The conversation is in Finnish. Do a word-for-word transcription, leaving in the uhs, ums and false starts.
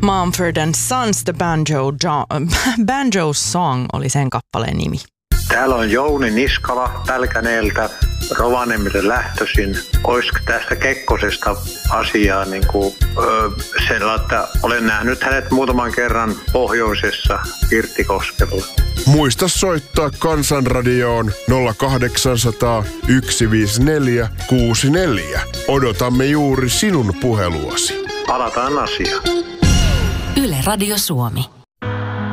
Mumford and Sons, The Banjo, jo- Banjo Song oli sen kappaleen nimi. Täällä on Jouni Niskala Pälkäneeltä, Rovaniemelle lähtöisin. Olisiko tästä Kekkosesta asiaa niin kuin, öö, sellainen, että olen nähnyt hänet muutaman kerran pohjoisessa Pirttikoskella. Muista soittaa Kansanradioon nolla kahdeksansataa yksi viisi neljä kuusi neljä. Odotamme juuri sinun puheluasi. Palataan asiaan. Yle Radio Suomi.